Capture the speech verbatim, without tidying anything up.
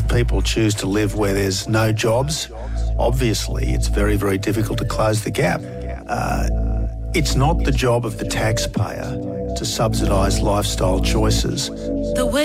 if people choose to live where there's no jobs, obviously it's very, very difficult to close the gap. Uh, it's not the job of the taxpayer to subsidise lifestyle choices. The